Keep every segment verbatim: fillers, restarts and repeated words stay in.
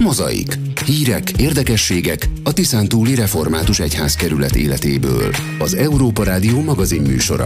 Mozaik. Hírek, érdekességek a Tiszántúli Református Egyházkerület életéből. Az Európa Rádió magazin műsora.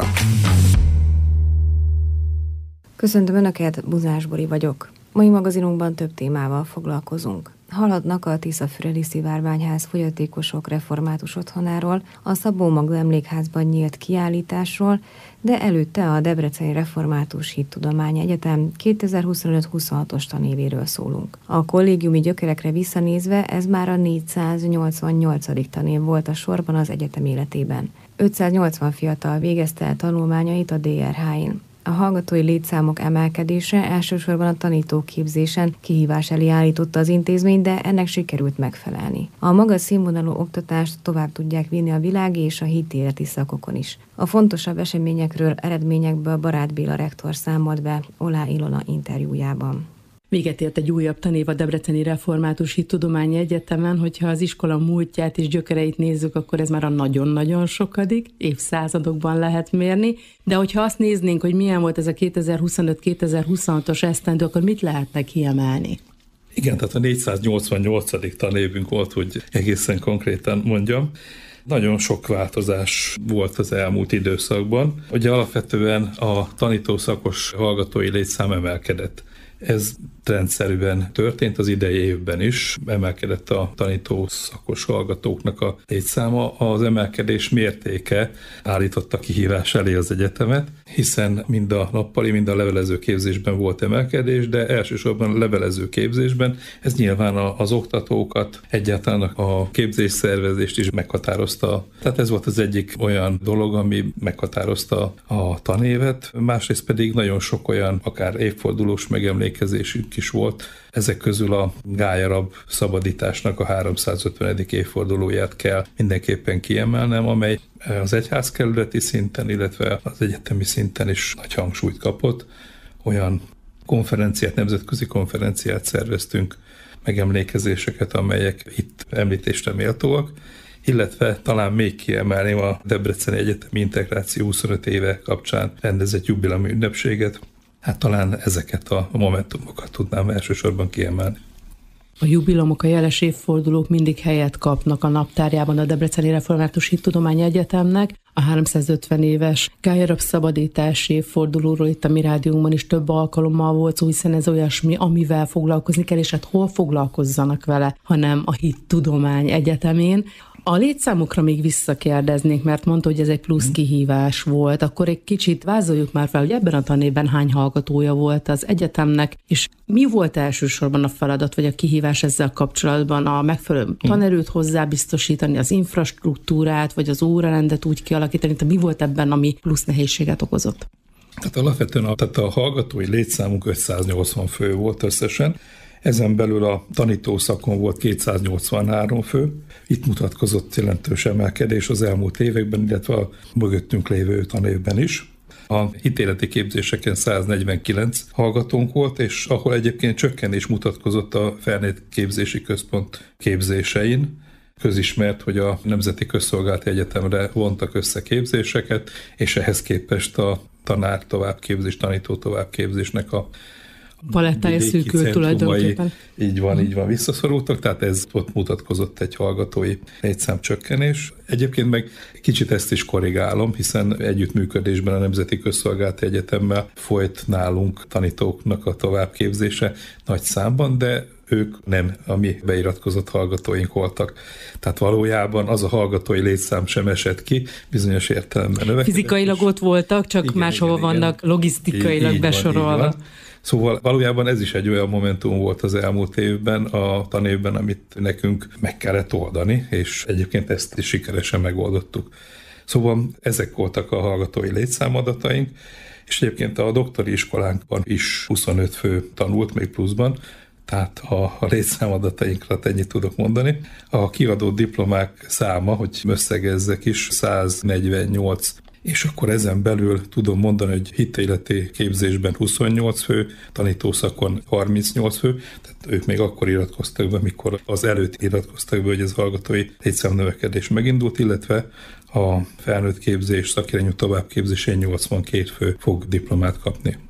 Köszöntöm Önöket, Buzás Bori vagyok. Mai magazinunkban több témával foglalkozunk. Hallhatnak a Tiszafüredi Szivárványház fogyatékosok református otthonáról, a Szabó Magda Emlékházban nyílt kiállításról, de előtte a Debreceni Református Hittudományi Egyetem kétezer-huszonöt huszonhatos tanévéről szólunk. A kollégiumi gyökerekre visszanézve ez már a négyszáznyolcvannyolcadik tanév volt a sorban az egyetem életében. ötszáznyolcvan fiatal végezte el tanulmányait a dé er há-n. A hallgatói létszámok emelkedése elsősorban a tanítóképzésen kihívás elé állította az intézményt, de ennek sikerült megfelelni. A magas színvonalú oktatást tovább tudják vinni a világi és a hitéleti szakokon is. A fontosabb eseményekről, eredményekből Barát Béla rektor számolt be Olá Ilona interjújában. Véget ért egy újabb tanév a Debreceni Református Hittudományi Egyetemen, hogyha az iskola múltját és gyökereit nézzük, akkor ez már a nagyon-nagyon sokadik, évszázadokban lehet mérni, de hogyha azt néznénk, hogy milyen volt ez a kétezer-huszonöt kétezer-huszonhatos esztendő, akkor mit lehetne kiemelni? Igen, tehát a négyszáznyolcvannyolcadik tanévünk volt, hogy egészen konkrétan mondjam. Nagyon sok változás volt az elmúlt időszakban. Ugye alapvetően a tanítószakos hallgatói létszám emelkedett. Ez rendszerűen történt az idei évben is, emelkedett a tanítószakos hallgatóknak a létszáma. Az emelkedés mértéke állította kihívás elé az egyetemet, hiszen mind a nappali, mind a levelező képzésben volt emelkedés, de elsősorban a levelező képzésben ez nyilván az oktatókat, egyáltalán a képzésszervezést is meghatározta. Tehát ez volt az egyik olyan dolog, ami meghatározta a tanévet, másrészt pedig nagyon sok olyan, akár évfordulós megemlékezésünk is volt. Ezek közül a Gályarab szabadításnak a háromszázötvenedik évfordulóját kell mindenképpen kiemelnem, amely az egyházkerületi szinten, illetve az egyetemi szinten is nagy hangsúlyt kapott. Olyan konferenciát, nemzetközi konferenciát szerveztünk, megemlékezéseket, amelyek itt említésre méltóak, illetve talán még kiemelném a Debreceni Egyetemi Integráció huszonöt éve kapcsán rendezett jubileumi ünnepséget. Hát talán ezeket a momentumokat tudnám elsősorban kiemelni. A jubileumok, a jeles évfordulók mindig helyet kapnak a naptárjában a Debreceni Református Hittudományi Egyetemnek. A háromszázötven éves Gályarab szabadítási évfordulóról itt a mi rádiónkban is több alkalommal volt szó, hiszen ez olyasmi, amivel foglalkozni kell, és hát hol foglalkozzanak vele, hanem a Hittudomány Egyetemén. A létszámokra még visszakérdeznék, mert mondta, hogy ez egy plusz kihívás volt. Akkor egy kicsit vázoljuk már fel, hogy ebben a tanévben hány hallgatója volt az egyetemnek, és mi volt elsősorban a feladat, vagy a kihívás ezzel kapcsolatban? A megfelelő tanerőt hozzá biztosítani, az infrastruktúrát, vagy az órarendet úgy kialakítani, tehát mi volt ebben, ami plusz nehézséget okozott? Tehát alapvetően a, tehát a hallgatói létszámunk ötszáznyolcvan fő volt összesen. Ezen belül a tanítószakon volt kétszáznyolcvanhárom fő. Itt mutatkozott jelentős emelkedés az elmúlt években, illetve a mögöttünk lévő tanévben is. A hitéleti képzéseken száznegyvenkilenc hallgatónk volt, és ahol egyébként csökkenés mutatkozott a felnőtt képzési központ képzésein. Közismert, hogy a Nemzeti Közszolgálati Egyetemre vontak össze képzéseket, és ehhez képest a tanár továbbképzés, tanító továbbképzésnek a palettája szűkült tulajdonképpen. Így van, így van, visszaszorultak, tehát ez ott mutatkozott egy hallgatói létszám csökkenés. Egyébként meg kicsit ezt is korrigálom, hiszen együttműködésben a Nemzeti Közszolgálati Egyetemmel folyt nálunk tanítóknak a továbbképzése nagy számban, de ők nem a mi beiratkozott hallgatóink voltak. Tehát valójában az a hallgatói létszám sem esett ki, bizonyos értelemben növekedett. Fizikailag ott voltak, csak igen, máshova igen, vannak igen. logisztikailag így, így besorolva. Van, Szóval valójában ez is egy olyan momentum volt az elmúlt évben, a tanévben, amit nekünk meg kellett oldani, és egyébként ezt is sikeresen megoldottuk. Szóval ezek voltak a hallgatói létszámadataink, és egyébként a doktori iskolánkban is huszonöt fő tanult még pluszban, tehát a, a létszámadatainkra ennyit tudok mondani. A kiadott diplomák száma, hogy összegezzek is, száznegyvennyolc, és akkor ezen belül tudom mondani, hogy hitéleti képzésben huszonnyolc fő, tanítószakon harmincnyolc fő, tehát ők még akkor iratkoztak be, mikor az előtt iratkoztak be, hogy ez hallgatói létszámnövekedés megindult, illetve a felnőtt képzés, szakirányú továbbképzésén nyolcvankét fő fog diplomát kapni.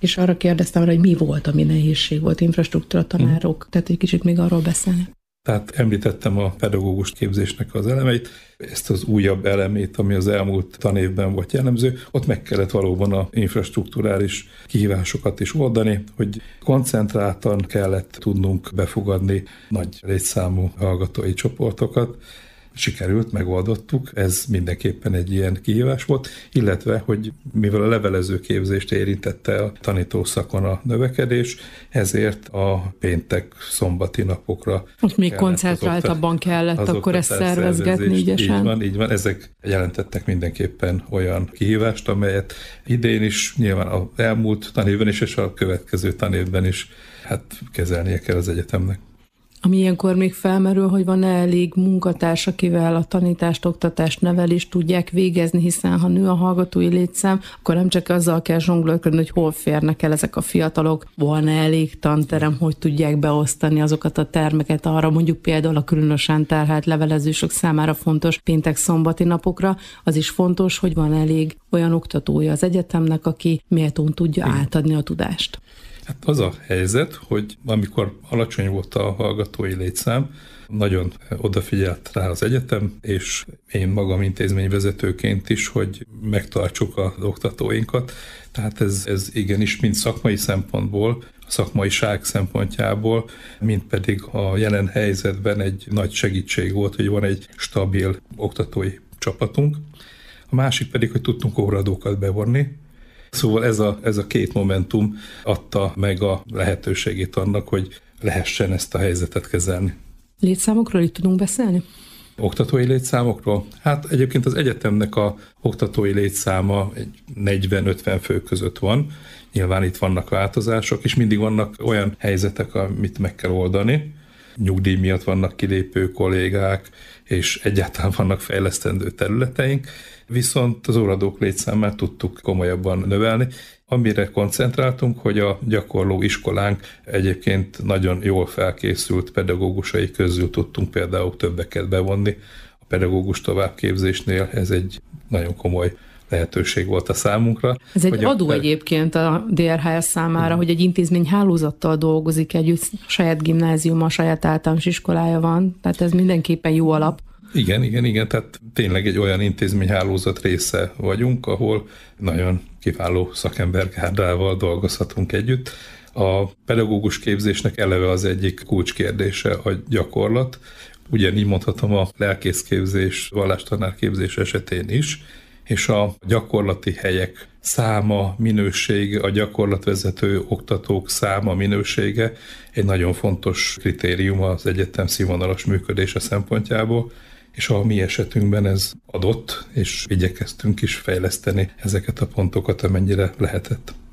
És arra kérdeztem, hogy mi volt, ami nehézség volt, infrastruktúra, tanárok, hmm. tehát egy kicsit még arról beszélni. Tehát említettem a pedagógus képzésnek az elemeit, ezt az újabb elemét, ami az elmúlt tanévben volt jellemző, ott meg kellett valóban a infrastrukturális kihívásokat is oldani, hogy koncentráltan kellett tudnunk befogadni nagy létszámú hallgatói csoportokat. Sikerült, megoldottuk, ez mindenképpen egy ilyen kihívás volt, illetve, hogy mivel a levelező képzést érintette a tanítószakon a növekedés, ezért a péntek, szombati napokra ott még koncentráltabban kellett akkor ezt szervezgetni ügyesen. Így van, így van, ezek jelentettek mindenképpen olyan kihívást, amelyet idén is, nyilván az elmúlt tanévben is, és a következő tanévben is hát kezelnie kell az egyetemnek. Ami ilyenkor még felmerül, hogy van-e elég munkatárs, akivel a tanítást, oktatást, nevelést tudják végezni, hiszen ha nő a hallgatói létszám, akkor nem csak azzal kell zsonglőrködni, hogy hol férnek el ezek a fiatalok, van-e elég tanterem, hogy tudják beosztani azokat a termeket arra, mondjuk például a különösen terhelt levelezősök számára fontos péntek-szombati napokra, az is fontos, hogy van elég olyan oktatója az egyetemnek, aki méltón tudja Igen. átadni a tudást. Hát az a helyzet, hogy amikor alacsony volt a hallgatói létszám, nagyon odafigyelt rá az egyetem, és én magam intézményvezetőként is, hogy megtartsuk az oktatóinkat. Tehát ez, ez igenis mind szakmai szempontból, a szakmaiság szempontjából, mind pedig a jelen helyzetben egy nagy segítség volt, hogy van egy stabil oktatói csapatunk. A másik pedig, hogy tudtunk óradókat bevonni. Szóval ez a, ez a két momentum adta meg a lehetőségét annak, hogy lehessen ezt a helyzetet kezelni. Létszámokról itt tudunk beszélni? Oktatói létszámokról? Hát egyébként az egyetemnek a oktatói létszáma egy negyven-ötven fő között van. Nyilván itt vannak változások, és mindig vannak olyan helyzetek, amit meg kell oldani. Nyugdíj miatt vannak kilépő kollégák, és egyáltalán vannak fejlesztendő területeink, viszont az óradók létszámát tudtuk komolyabban növelni, amire koncentráltunk, hogy a gyakorló iskolánk egyébként nagyon jól felkészült pedagógusai közül tudtunk például többeket bevonni. A pedagógus továbbképzésnél ez egy nagyon komoly lehetőség volt a számunkra. Ez egy adó a... egyébként a dé er há es számára, Igen. hogy egy intézmény hálózattal dolgozik együtt, saját gimnáziuma, saját általános iskolája van, tehát ez mindenképpen jó alap. Igen, igen, igen, tehát tényleg egy olyan intézményhálózat része vagyunk, ahol nagyon kiváló szakembergárdával dolgozhatunk együtt. A pedagógus képzésnek eleve az egyik kulcskérdése a gyakorlat. Ugyanígy mondhatom a lelkészképzés, vallástanárképzés esetén is, és a gyakorlati helyek száma, minősége, a gyakorlatvezető oktatók száma, minősége egy nagyon fontos kritérium az egyetem színvonalas működése szempontjából, és a mi esetünkben ez adott, és igyekeztünk is fejleszteni ezeket a pontokat, amennyire lehetett.